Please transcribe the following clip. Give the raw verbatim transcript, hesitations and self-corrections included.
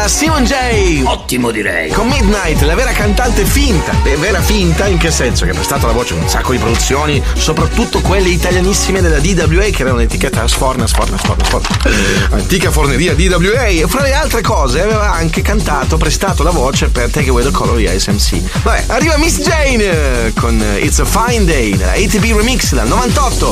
era Simon J. Ottimo, direi. Con Midnight, la vera cantante finta. Beh, vera finta in che senso? Che ha prestato la voce a un sacco di produzioni, soprattutto quelle italianissime della D W A, che era un'etichetta sforna, sforna, sforna, sforna. Antica forneria D W A. E fra le altre cose aveva anche cantato, prestato la voce per Take Away the Color di S M C. Vabbè, arriva Miss Jane con It's a Fine Day nella A T B Remix del novantotto.